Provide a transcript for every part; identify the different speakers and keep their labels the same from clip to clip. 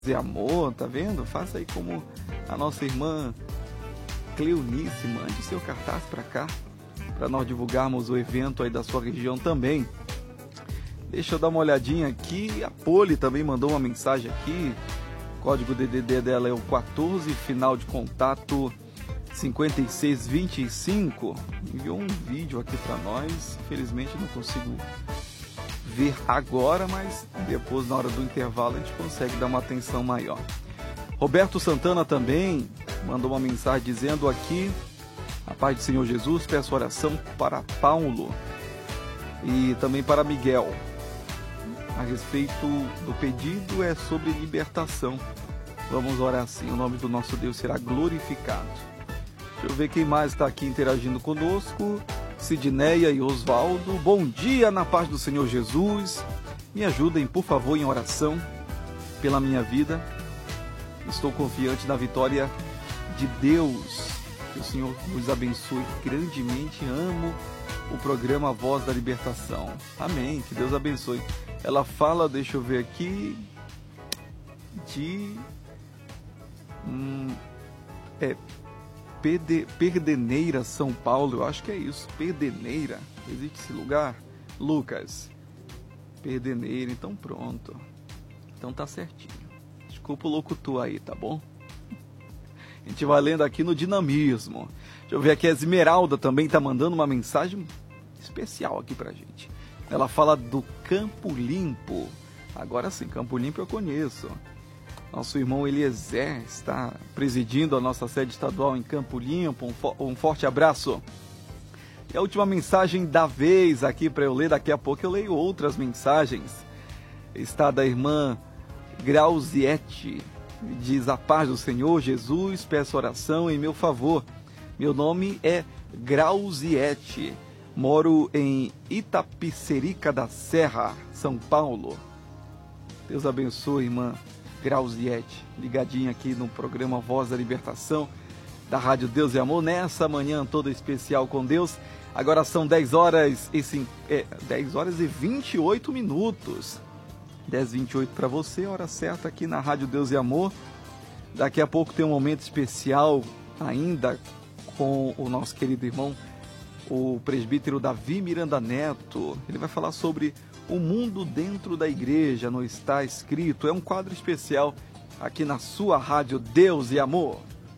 Speaker 1: e amor, tá vendo? Faça aí como a nossa irmã Cleonice, mande seu cartaz para cá, para nós divulgarmos o evento aí da sua região também. Deixa eu dar uma olhadinha aqui, a Poli também mandou uma mensagem aqui, o código DDD dela é o 14, final de contato 5625, enviou um vídeo aqui para nós, infelizmente não consigo ver agora, mas depois na hora do intervalo a gente consegue dar uma atenção maior. Roberto Santana também mandou uma mensagem dizendo aqui: a paz do Senhor Jesus, peço oração para Paulo e também para Miguel. A respeito do pedido é sobre libertação. Vamos orar assim, o nome do nosso Deus será glorificado. Deixa eu ver quem mais está aqui interagindo conosco. Sidneia e Osvaldo, bom dia na paz do Senhor Jesus. Me ajudem, por favor, em oração pela minha vida. Estou confiante na vitória de Deus. Que o Senhor nos abençoe grandemente. Amo o programa Voz da Libertação. Amém, que Deus abençoe. Ela fala, deixa eu ver aqui, de... Perdeneira, São Paulo, eu acho que é isso, Perdeneira, existe esse lugar? Lucas, Perdeneira, então pronto, então tá certinho, desculpa o locutor aí, tá bom? A gente vai lendo aqui no dinamismo. Deixa eu ver aqui, a Esmeralda também tá mandando uma mensagem especial aqui pra gente. Ela fala do Campo Limpo, agora sim, Campo Limpo eu conheço. Nosso irmão Eliezer está presidindo a nossa sede estadual em Campo Limpo. Um forte abraço. E a última mensagem da vez aqui para eu ler. Daqui a pouco eu leio outras mensagens. Está da irmã Grauziete. Diz: a paz do Senhor Jesus, peço oração em meu favor. Meu nome é Grauziete. Moro em Itapicerica da Serra, São Paulo. Deus abençoe, irmã Grauziete, ligadinha aqui no programa Voz da Libertação da Rádio Deus e Amor, nessa manhã toda especial com Deus. Agora são 10 horas e 28 minutos. 10h28 para você, hora certa aqui na Rádio Deus e Amor. Daqui a pouco tem um momento especial ainda com o nosso querido irmão, o presbítero Davi Miranda Neto. Ele vai falar sobre o mundo dentro da igreja, não está escrito. É um quadro especial aqui na sua Rádio Deus e Amor.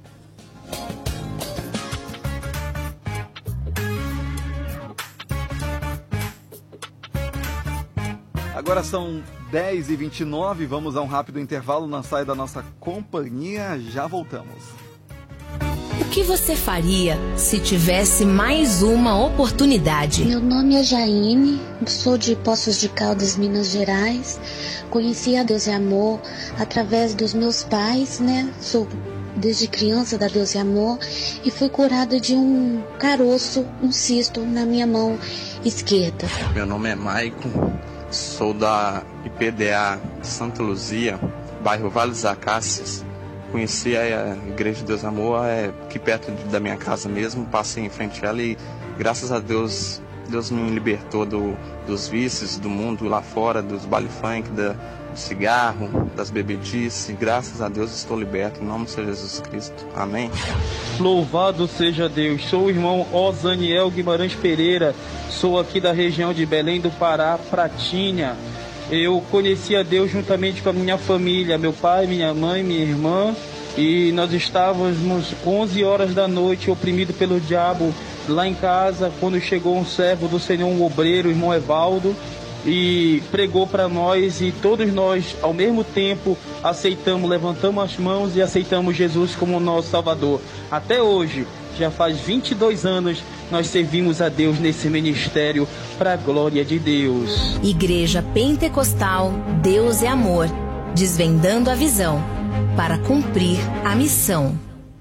Speaker 1: Agora são 10h29, vamos a um rápido intervalo, não saia da nossa companhia, já voltamos.
Speaker 2: O que você faria se tivesse mais uma oportunidade?
Speaker 3: Meu nome é Jaine, sou de Poços de Caldas, Minas Gerais. Conheci a Deus e Amor através dos meus pais, né? Sou desde criança da Deus e Amor e fui curada de um caroço, um cisto na minha mão esquerda.
Speaker 4: Meu nome é Maicon, sou da IPDA Santa Luzia, bairro Vale dos Acácias. Conheci a Igreja de Deus e Amor aqui perto da minha casa mesmo, passei em frente a ela e graças a Deus, Deus me libertou dos vícios do mundo lá fora, dos baile funk, do cigarro, das bebedices. Graças a Deus estou liberto, em nome de Jesus Cristo. Amém.
Speaker 5: Louvado seja Deus. Sou o irmão Osaniel Guimarães Pereira, sou aqui da região de Belém do Pará, Pratinha. Eu conheci a Deus juntamente com a minha família, meu pai, minha mãe, minha irmã, e nós estávamos 11 horas da noite, oprimidos pelo diabo, lá em casa, quando chegou um servo do Senhor, um obreiro, o irmão Evaldo, e pregou para nós, e todos nós, ao mesmo tempo, aceitamos, levantamos as mãos e aceitamos Jesus como nosso Salvador. Até hoje, já faz 22 anos, nós servimos a Deus nesse ministério para a glória de Deus.
Speaker 2: Igreja Pentecostal Deus é Amor, desvendando a visão para cumprir a missão.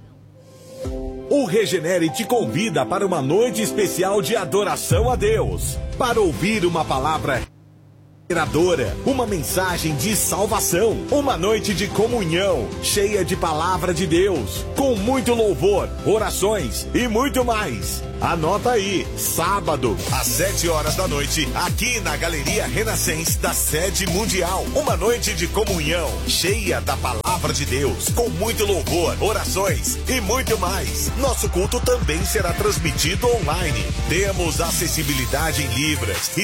Speaker 6: O Regenere te convida para uma noite especial de adoração a Deus, para ouvir uma palavra Uma mensagem de salvação, uma noite de comunhão, cheia de palavra de Deus, com muito louvor, orações e muito mais. Anota aí, sábado, às 7 horas da noite, aqui na Galeria Renascença da Sede Mundial. Uma noite de comunhão, cheia da palavra de Deus, com muito louvor, orações e muito mais. Nosso culto também será transmitido online. Temos acessibilidade em Libras e